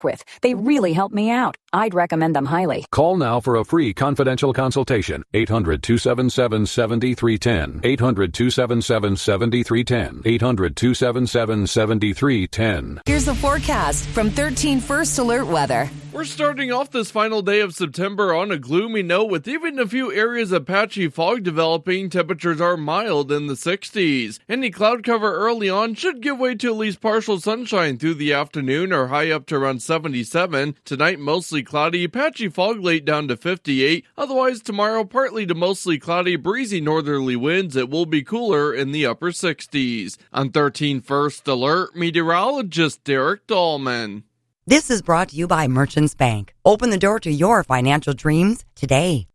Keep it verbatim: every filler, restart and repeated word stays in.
with. They really helped me out. I'd recommend them highly. Call now for a free confidential consultation. eight hundred, two seven seven, seven three one zero. eight hundred, two seven seven, seven three one zero. eight hundred, two seven seven, seven three one zero. Here's the forecast from thirteen First Alert Weather. We're starting off this final day of September on a gloomy note with even a few areas of patchy fog developing. Temperatures are mild in the sixties. Any cloud cover early on should give way to at least partial sunshine through the afternoon or high up to around seventy-seven. Tonight mostly cloudy, patchy fog late down to fifty-eight. Otherwise tomorrow partly to mostly cloudy, breezy northerly winds. It will be cooler in the upper sixties. On thirteen First Alert, meteorologist Derek Dahlman. This is brought to you by Merchants Bank. Open the door to your financial dreams today.